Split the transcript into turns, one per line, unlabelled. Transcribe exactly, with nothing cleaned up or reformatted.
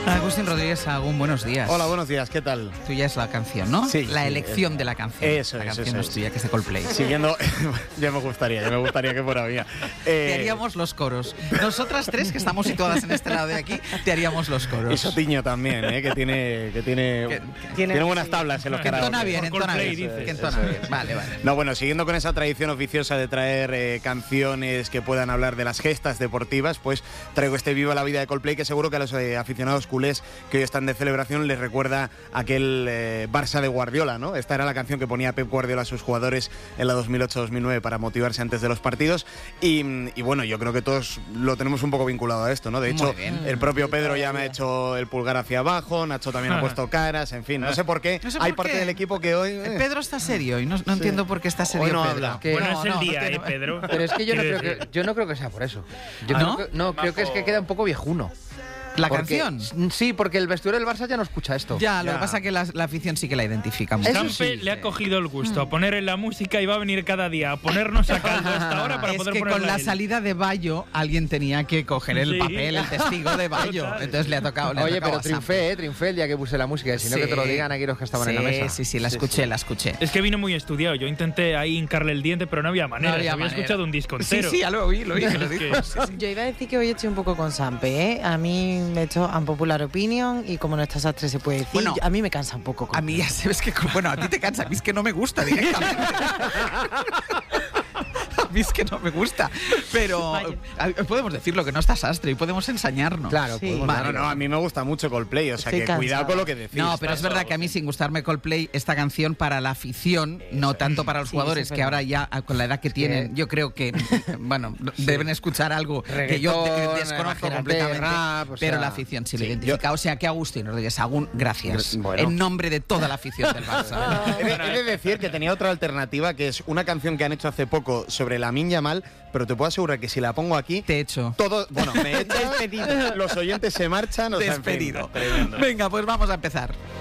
Agustín Rodríguez Sahagún, buenos días.
Hola, buenos días, ¿qué tal?
Tuya es la canción, ¿no?
Sí.
La
sí,
elección
es,
de la canción.
Eso
La
es,
canción
eso
no es
es.
tuya, que es de Coldplay.
Siguiendo, ya me gustaría, ya me gustaría que fuera mía. Eh,
Te haríamos los coros. Nosotras tres, que estamos situadas en este lado de aquí, te haríamos los coros.
Y Sotiño también, ¿eh? que tiene, que tiene,
Que-
tiene,
tiene-
buenas
sí.
tablas en los
Que entona
karaoke.
bien, entona
Coldplay,
bien.
dices.
Que entona
Eso
bien.
es.
Vale, vale.
No, bueno, siguiendo con esa tradición oficiosa de traer eh, canciones que puedan hablar de las gestas deportivas, pues traigo este Viva la Vida de Coldplay, que seguro que a los eh, aficionados culés que hoy están de celebración les recuerda aquel eh, Barça de Guardiola, ¿no? Esta era la canción que ponía Pep Guardiola a sus jugadores en la dos mil ocho dos mil nueve para motivarse antes de los partidos. Y, y bueno, yo creo que todos lo tenemos un poco vinculado a esto, ¿no? De hecho,
Muy bien.
el propio Pedro ya me ha hecho el pulgar hacia abajo, Nacho también ha puesto caras, en fin, no sé por qué.
No sé
Hay
por
parte
qué.
del equipo que hoy...
Eh,
eh,
Pedro está serio y no, no entiendo por qué está serio.
Hoy no
Pedro.
habla.
Que-
Bueno,
No,
es el
no, no
día,
tiene-
¿eh, Pedro?
Pero es que yo no,
Quiero
creo que,
decir.
yo no creo que sea por eso. Yo
¿No?
creo que, no, creo que es que queda un poco viejuno.
¿La
Porque-
canción?
Sí, porque el vestuario del Barça ya no escucha esto.
Ya, lo
Ya.
que pasa es que la, la afición sí que la identifica mucho.
Eso
Sampe
sí,
le ha
sí.
cogido el gusto a poner en la música y va a venir cada día a ponernos a caldo a esta hora para
Es
poder
que
ponerla
con la
él.
salida de Bayo alguien tenía que coger el
Sí.
papel, el testigo de Bayo.
Total.
Entonces le ha tocado. Le ha
Oye,
tocado
pero
a Sampe.
triunfé, ¿eh? Triunfé el día que puse la música. Si no,
Sí.
que te lo digan aquí los que estaban
sí,
en la mesa.
Sí, sí, la escuché, la escuché.
Es que vino muy estudiado. Yo intenté ahí hincarle el diente, pero no había manera.
No había
había
manera.
escuchado un disco entero.
Sí, sí, ya lo oí, lo oí, que lo
Es
dijo.
que-
Sí, sí.
Yo iba a decir que hoy estoy un poco con Sampe, ¿eh? A mí me he hecho unpopular opinion y como no está Sastre se puede decir,
Bueno,
yo- a mí me cansa un poco.
A mí ya sabes que, bueno, a ti te cansa, a mí es que no me gusta directamente. A mí es que no me gusta. Pero
Vaya.
a- podemos decirlo, que no está Sastre y podemos ensañarnos.
Claro,
Sí.
podemos
Vale,
No, no, a mí me gusta mucho Coldplay, o sea
Estoy
que
cansada.
cuidado con lo que decís.
No, pero es verdad que a mí, sin gustarme Coldplay, esta canción para la afición, no tanto para los
Sí,
jugadores,
eso es
que
verdad.
ahora ya ah, con la edad que tienen, yo creo que, bueno, deben escuchar algo que yo de-
Reggaetón,
desconozco
imagínate,
completamente,
rap, o
pero
sea,
la afición sí lo
sí,
identifica. O sea que Agustín Rodríguez Sahagún, gracias.
Bueno.
En nombre de toda la afición del Barça.
He de, he de decir que tenía otra alternativa, que es una canción que han hecho hace poco sobre Lamine Yamal, pero te puedo asegurar que si la pongo aquí,
Te he hecho.
todo, bueno, me echan, los oyentes se marchan, o sea, en fin,
Despedido.
tremendo.
Venga, pues vamos a empezar.